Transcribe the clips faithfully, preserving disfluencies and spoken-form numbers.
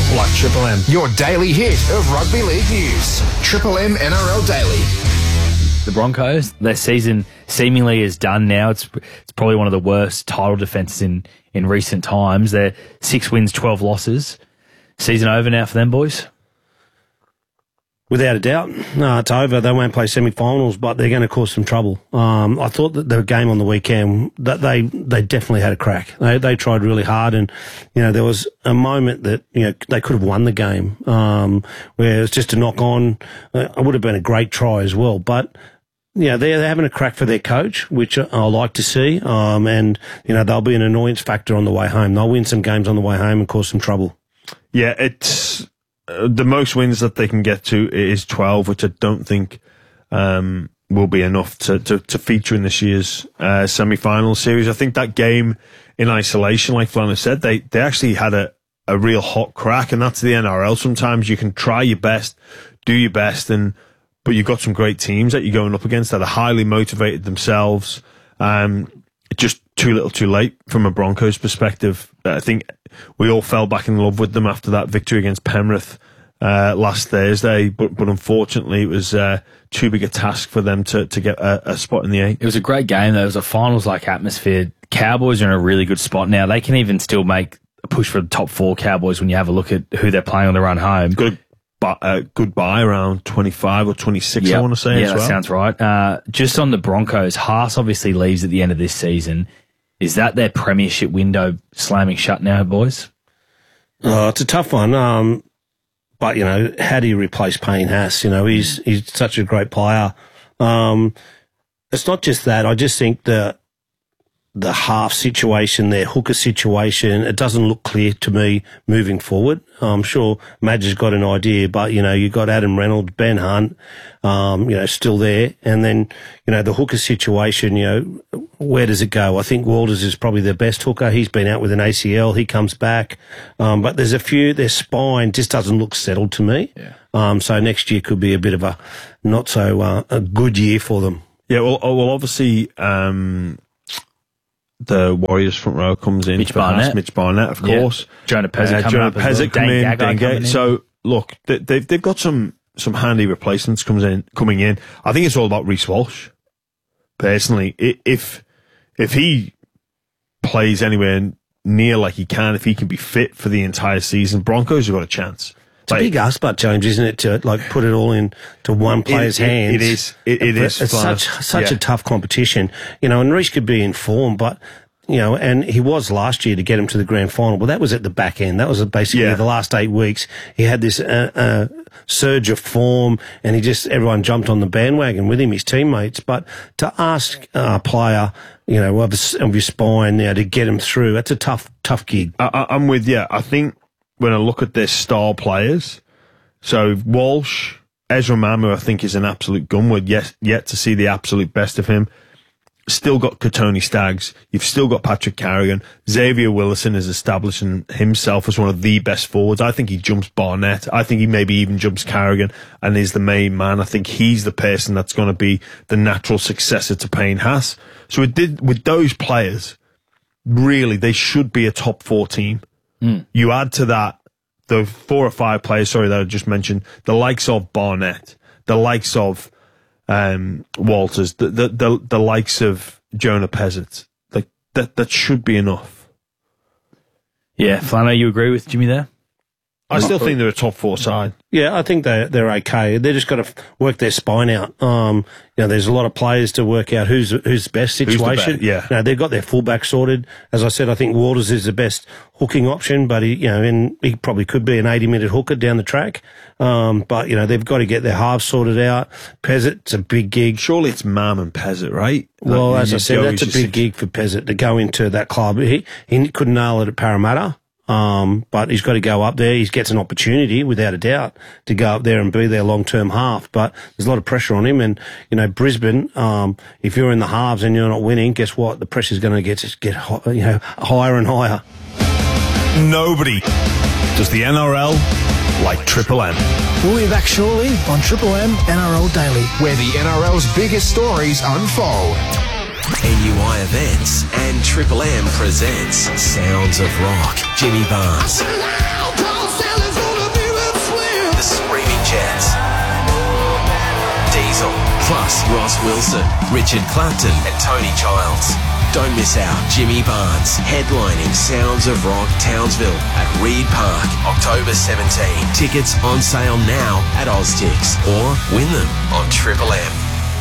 like Triple M. Your daily hit of rugby league news. Triple M N R L Daily. The Broncos, their season seemingly is done now. It's it's probably one of the worst title defences in, in recent times. They're six wins, twelve losses. Season over now for them, boys? Without a doubt. No, it's over. They won't play semi-finals, but they're going to cause some trouble. Um, I thought that the game on the weekend, that they, they definitely had a crack. They, they tried really hard, and, you know, there was a moment that, you know, they could have won the game, um, where it was just a knock on. Uh, it would have been a great try as well, but, you know, they're, they're having a crack for their coach, which I like to see. Um, and, you know, they'll be an annoyance factor on the way home. They'll win some games on the way home and cause some trouble. Yeah, it's uh, the most wins that they can get to is twelve, which I don't think um, will be enough to, to, to feature in this year's uh, semi-final series. I think that game in isolation, like Flanner said, they, they actually had a, a real hot crack, and that's the N R L. Sometimes you can try your best, do your best, and but you've got some great teams that you're going up against that are highly motivated themselves. Um, just too little too late from a Broncos perspective. I think we all fell back in love with them after that victory against Penrith uh, last Thursday, but but unfortunately it was uh, too big a task for them to, to get a, a spot in the eight. It was a great game, though. It was a finals-like atmosphere. Cowboys are in a really good spot now. They can even still make a push for the top four Cowboys when you have a look at who they're playing on the run home. Good. But uh, goodbye around twenty-five or twenty-six, yep. I want to say yeah, as well. Yeah, that sounds right. Uh, just on the Broncos, Haas obviously leaves at the end of this season. Is that their premiership window slamming shut now, boys? Oh, it's a tough one. Um, but, you know, how do you replace Payne Haas? You know, he's he's such a great player. Um, it's not just that. I just think that the half situation, their hooker situation, it doesn't look clear to me moving forward. I'm sure Madge has got an idea, but, you know, you've got Adam Reynolds, Ben Hunt, um, you know, still there. And then, you know, the hooker situation, you know, where does it go? I think Walters is probably the best hooker. He's been out with an A C L. He comes back. Um, but there's a few, their spine just doesn't look settled to me. Yeah. Um, so next year could be a bit of a not so, uh, a good year for them. Yeah, well, well obviously, um, the Warriors front row comes in. Mitch Barnett. Mitch Barnett, of course. Yeah. Jonah Pezzett uh, coming Jonah up Pezzett as well. come in, Dane Gagai in. So, look, they, they've, they've got some, some handy replacements comes in, coming in. I think it's all about Reece Walsh. Personally, if, if he plays anywhere near like he can, if he can be fit for the entire season, Broncos have got a chance. It's like, a big ask, but James, isn't it, to like put it all in to one player's it, it, hands? It is. It, it is. It's fun. such such yeah. a tough competition, you know. And Reece could be in form, but you know, and he was last year to get him to the grand final. But that was at the back end. That was basically yeah. the last eight weeks. He had this uh, uh, surge of form, and he just everyone jumped on the bandwagon with him, his teammates. But to ask a player, you know, of, of your spine now to get him through, that's a tough tough gig. I, I'm with you. I think when I look at their star players. So Walsh, Ezra Mamu, I think is an absolute gun. We're yet, yet to see the absolute best of him. Still got Katoni Staggs. You've still got Patrick Carrigan. Xavier Willison is establishing himself as one of the best forwards. I think he jumps Barnett. I think he maybe even jumps Carrigan and is the main man. I think he's the person that's going to be the natural successor to Payne Haas. So it did, with those players, really, they should be a top four team. Mm. You add to that the four or five players, sorry, that I just mentioned, the likes of Barnett, the likes of um, Walters, the, the the the likes of Jonah Pezzett, like that that should be enough. Yeah, Flano, you agree with Jimmy there? I still think they're a top four side. Yeah, I think they're, they're okay. They've just got to f- work their spine out. Um, you know, there's a lot of players to work out who's who's best situation. Who's the be- yeah. You know, they've got their fullback sorted. As I said, I think Walters is the best hooking option, but he, you know, and he probably could be an eighty minute hooker down the track. Um, but, you know, they've got to get their halves sorted out. Pezzett's a big gig. Surely it's Mam and Pezzett, right? Well, like, as I said, that's a big six- gig for Pezzett to go into that club. He, he couldn't nail it at Parramatta. Um, but he's got to go up there. He gets an opportunity, without a doubt, to go up there and be their long-term half. But there's a lot of pressure on him. And, you know, Brisbane, um, if you're in the halves and you're not winning, guess what? The pressure's going to get, just get, you know, higher and higher. Nobody does the N R L like Triple M. We'll be back shortly on Triple M N R L Daily, where the N R L's biggest stories unfold. N U I Events and Triple M presents Sounds of Rock. Jimmy Barnes. Plus Ross Wilson, Richard Clapton and Tony Childs. Don't miss out. Jimmy Barnes headlining Sounds of Rock Townsville at Reed Park, October seventeenth. Tickets on sale now at Oztix or win them on Triple M.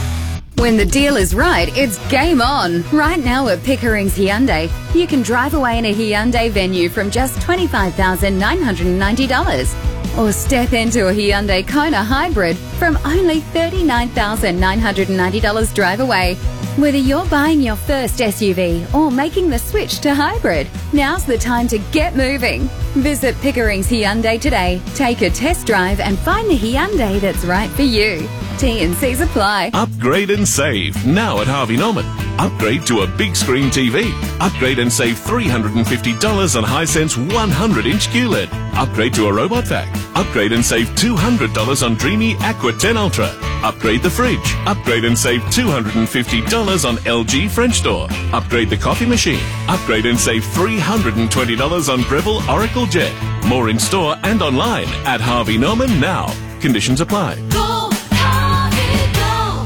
When the deal is right, it's game on. Right now at Pickering's Hyundai, you can drive away in a Hyundai Venue from just twenty-five thousand nine hundred ninety dollars. Or step into a Hyundai Kona Hybrid from only thirty-nine thousand nine hundred ninety dollars drive away. Whether you're buying your first S U V or making the switch to hybrid, now's the time to get moving. Visit Pickering's Hyundai today. Take a test drive and find the Hyundai that's right for you. T and C's apply. Upgrade and save now at Harvey Norman. Upgrade to a big screen T V. Upgrade and save three hundred fifty dollars on Hisense one hundred inch Q L E D. Upgrade to a robot vac. Upgrade and save two hundred dollars on Dreamy Aqua ten Ultra. Upgrade the fridge. Upgrade and save two hundred fifty dollars on L G French door. Upgrade the coffee machine. Upgrade and save three hundred twenty dollars on Breville Oracle Jet. More in store and online at Harvey Norman now. Conditions apply. Go, Harvey, go.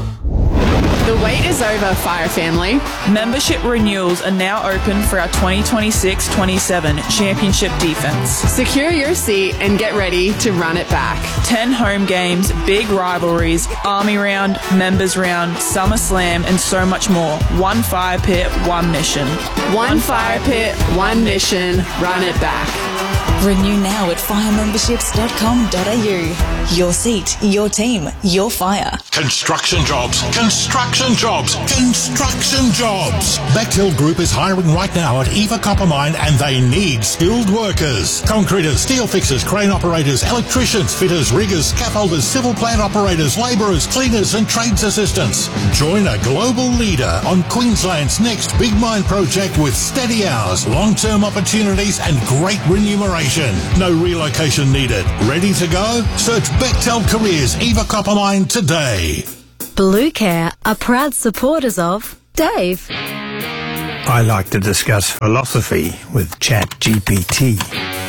The wait is over, Fire family. Membership renewals are now open for our twenty twenty-six twenty-seven Championship Defence. Secure your seat and get ready to run it back. ten home games, big rivalries, Army Round, Members Round, Summer Slam, and so much more. One fire pit, one mission. One fire pit, one mission, run it back. Renew now at fire memberships dot com dot a u. Your seat, your team, your fire. Construction jobs, construction jobs, construction jobs. Bechtel Group is hiring right now at Eva Copper Mine and they need skilled workers. Concreters, steel fixers, crane operators, electricians, fitters, riggers, scaffolders, civil plant operators, labourers, cleaners and trades assistants. Join a global leader on Queensland's next big mine project with steady hours, long-term opportunities and great remuneration. No relocation needed. Ready to go? Search Bechtel Careers Eva Copper Mine today. Blue Care are proud supporters of Dave. I like to discuss philosophy with Chat G P T.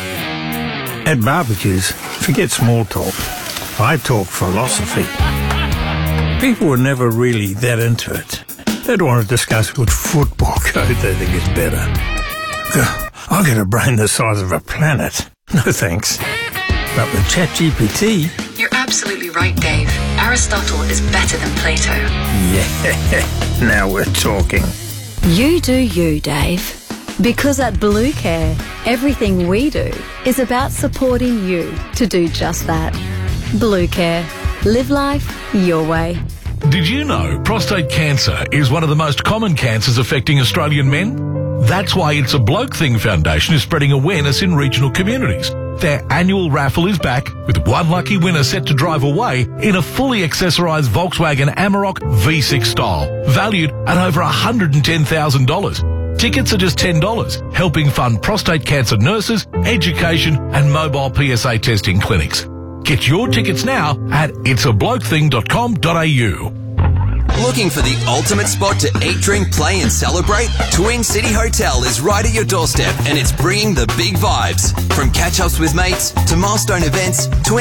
At barbecues, forget small talk. I talk philosophy. People were never really that into it. They'd want to discuss which football coach they think is better. I've got a brain the size of a planet. No thanks. But with Chat G P T... You're absolutely right, Dave. Aristotle is better than Plato. Yeah, now we're talking. You do you, Dave. Because at Blue Care, everything we do is about supporting you to do just that. Blue Care. Live life your way. Did you know prostate cancer is one of the most common cancers affecting Australian men? That's why It's a Bloke Thing Foundation is spreading awareness in regional communities. Their annual raffle is back with one lucky winner set to drive away in a fully accessorised Volkswagen Amarok V six style, valued at over one hundred ten thousand dollars. Tickets are just ten dollars, helping fund prostate cancer nurses, education and mobile P S A testing clinics. Get your tickets now at it's a bloke thing dot com dot a u. Looking for the ultimate spot to eat, drink, play and celebrate? Twin City Hotel is right at your doorstep and it's bringing the big vibes. From catch-ups with mates to milestone events, Twin